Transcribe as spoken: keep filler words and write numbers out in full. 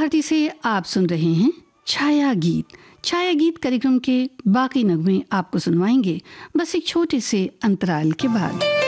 भारती से आप सुन रहे हैं छाया गीत। छाया गीत कार्यक्रम के बाकी नगमे आपको सुनवाएंगे बस एक छोटे से अंतराल के बाद।